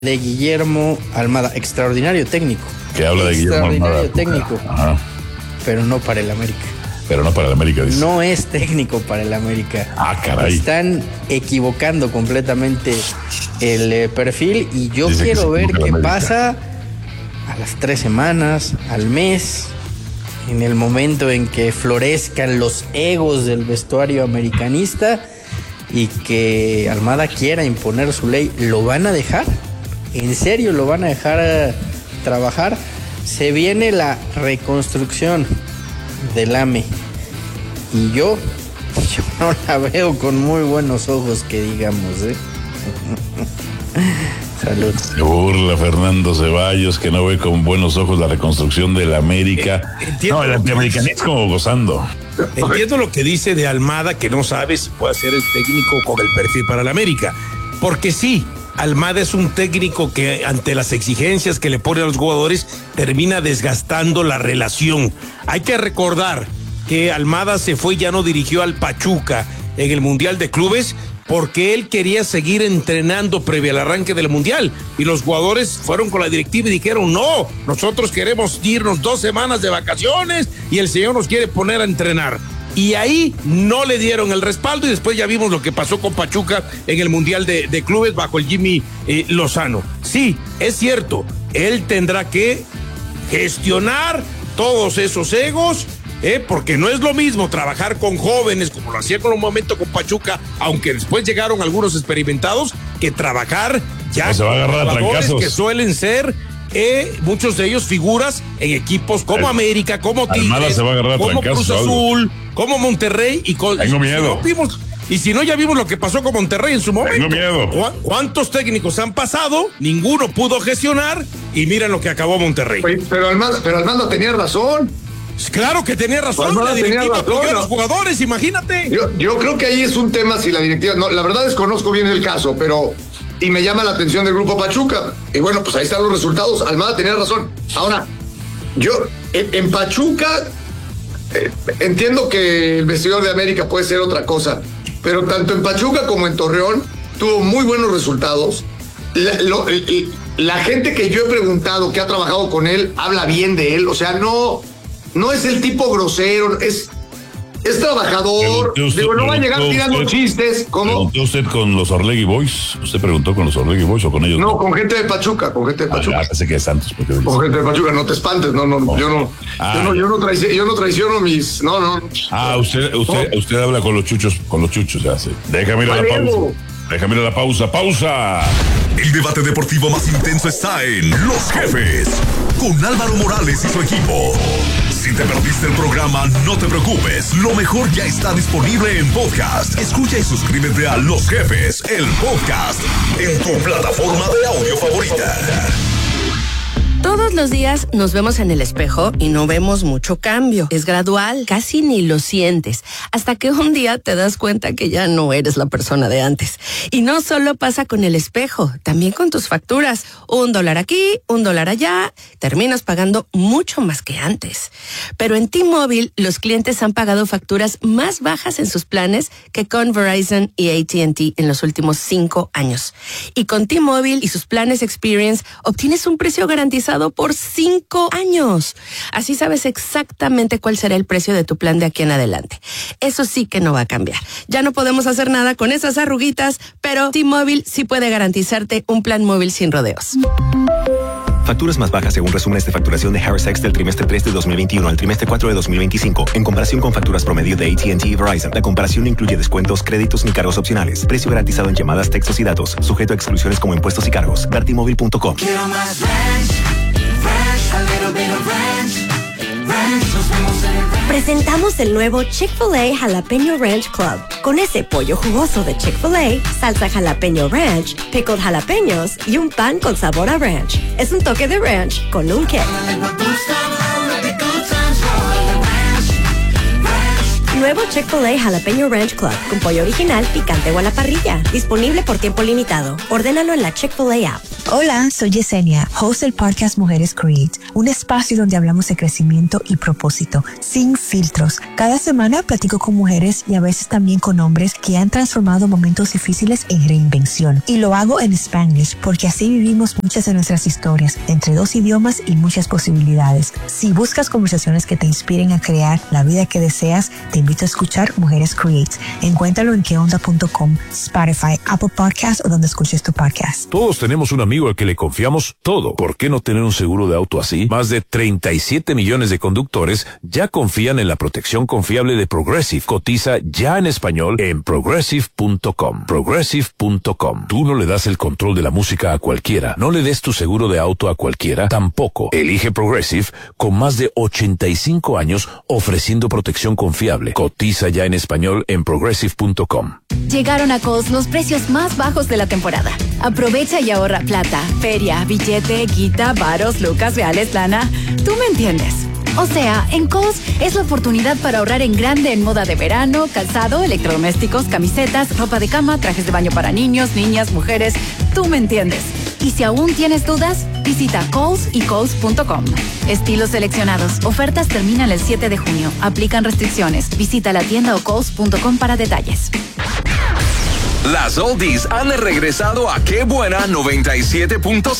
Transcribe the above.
de Guillermo Almada, extraordinario técnico. Que habla de Guillermo Almada. Extraordinario técnico. Ajá. Pero no para el América. Pero no para el América, dice. No es técnico para el América. Ah, caray. Están equivocando completamente el perfil y yo Dice quiero ver qué América pasa a las 3 semanas, al mes, en el momento en que florezcan los egos del vestuario americanista y que Almada quiera imponer su ley. ¿Lo van a dejar? ¿En serio lo van a dejar trabajar? Se viene la reconstrucción del AME y yo no la veo con muy buenos ojos, que digamos, Salud. Se burla Fernando Ceballos, que no ve con buenos ojos la reconstrucción del América. No, el antiamericanismo gozando. Entiendo lo que dice de Almada, que no sabe si puede ser el técnico con el perfil para el América. Porque sí, Almada es un técnico que ante las exigencias que le pone a los jugadores termina desgastando la relación. Hay que recordar que Almada se fue y ya no dirigió al Pachuca en el Mundial de Clubes porque él quería seguir entrenando previo al arranque del Mundial y los jugadores fueron con la directiva y dijeron: no, nosotros queremos irnos 2 semanas de vacaciones y el señor nos quiere poner a entrenar. Y ahí no le dieron el respaldo y después ya vimos lo que pasó con Pachuca en el Mundial de Clubes bajo el Jimmy Lozano. Sí, es cierto, él tendrá que gestionar todos esos egos, porque no es lo mismo trabajar con jóvenes como lo hacía con un momento con Pachuca, aunque después llegaron algunos experimentados, que trabajar ya no se va a agarrar a trancazos, que suelen ser muchos de ellos figuras en equipos como América, como Tigres, como Cruz Azul, como Monterrey y tengo miedo. Y si no, ya vimos lo que pasó con Monterrey en su momento. Tengo miedo. ¿Cuántos técnicos han pasado? Ninguno pudo gestionar y miren lo que acabó Monterrey. Oye, pero Almada tenía razón. Claro que tenía razón. La directiva apoyó a los jugadores, imagínate. Yo creo que ahí es un tema si la directiva, no, la verdad desconozco bien el caso, pero y me llama la atención del grupo Pachuca. Y bueno, pues ahí están los resultados. Almada tenía razón. Ahora, yo en Pachuca entiendo que el vestidor de América puede ser otra cosa, pero tanto en Pachuca como en Torreón tuvo muy buenos resultados. La gente que yo he preguntado que ha trabajado con él habla bien de él, o sea, no es el tipo grosero, es trabajador. Digo, no va a llegar tirando chistes. ¿Cómo? ¿Preguntó usted con los Orlegui Boys? ¿Usted preguntó con los Orlegui Boys o con ellos? No, con gente de Pachuca, Pensé que es Santos. Con gente de Pachuca, no te espantes, no, yo no traiciono mis, no. Usted habla con los chuchos, ya sé. Déjame ir a la pausa. ¡Pausa! El debate deportivo más intenso está en Los Jefes, con Álvaro Morales y su equipo. Si te perdiste el programa, no te preocupes. Lo mejor ya está disponible en podcast. Escucha y suscríbete a Los Jefes, el podcast, en tu plataforma de audio favorita. Todos los días nos vemos en el espejo y no vemos mucho cambio. Es gradual, casi ni lo sientes, hasta que un día te das cuenta que ya no eres la persona de antes. Y no solo pasa con el espejo, también con tus facturas. $1 aquí, $1 allá, terminas pagando mucho más que antes. Pero en T-Mobile, los clientes han pagado facturas más bajas en sus planes que con Verizon y AT&T en los últimos 5 años. Y con T-Mobile y sus planes Experience, obtienes un precio garantizado por 5 años. Así sabes exactamente cuál será el precio de tu plan de aquí en adelante. Eso sí que no va a cambiar. Ya no podemos hacer nada con esas arruguitas, pero T-Mobile sí puede garantizarte un plan móvil sin rodeos. Facturas más bajas según resúmenes de facturación de HarrisX del trimestre 3 de 2021 al trimestre 4 de 2025, en comparación con facturas promedio de AT&T y Verizon. La comparación no incluye descuentos, créditos ni cargos opcionales. Precio garantizado en llamadas, textos y datos, sujeto a exclusiones como impuestos y cargos. Vertimóvil.com. Quiero más ranch, a little bit of ranch. Nos vemos en el ranch. Presentamos el nuevo Chick-fil-A Jalapeño Ranch Club. Con ese pollo jugoso de Chick-fil-A, salsa jalapeño ranch, pickled jalapeños y un pan con sabor a ranch. Es un toque de ranch con un kick. Nuevo Chick-fil-A Jalapeño Ranch Club con pollo original, picante o a la parrilla. Disponible por tiempo limitado. Ordénalo en la Chick-fil-A app. Hola, soy Yesenia, host del podcast Mujeres Create, un espacio donde hablamos de crecimiento y propósito, sin filtros. Cada semana platico con mujeres y a veces también con hombres que han transformado momentos difíciles en reinvención. Y lo hago en Spanglish porque así vivimos muchas de nuestras historias, entre 2 idiomas y muchas posibilidades. Si buscas conversaciones que te inspiren a crear la vida que deseas, te invito a escuchar Mujeres Create. Encuéntralo en queonda.com, Spotify, Apple Podcasts o donde escuches tu podcast. Todos tenemos un amigo al que le confiamos todo. ¿Por qué no tener un seguro de auto así? Más de 37 millones de conductores ya confían en la protección confiable de Progressive. Cotiza ya en español en progressive.com. Progressive.com. Tú no le das el control de la música a cualquiera. No le des tu seguro de auto a cualquiera. Tampoco. Elige Progressive con más de 85 años ofreciendo protección confiable. Cotiza ya en español en progressive.com. Llegaron a Kohl's los precios más bajos de la temporada. Aprovecha y ahorra plata, feria, billete, guita, varos, lucas, reales, lana. Tú me entiendes. O sea, en Kohl's es la oportunidad para ahorrar en grande en moda de verano, calzado, electrodomésticos, camisetas, ropa de cama, trajes de baño para niños, niñas, mujeres. Tú me entiendes. Y si aún tienes dudas, visita Kohl's y Kohl's.com. Estilos seleccionados. Ofertas terminan el 7 de junio. Aplican restricciones. Visita la tienda o Kohl's.com para detalles. Las oldies han regresado a Qué Buena 97.7.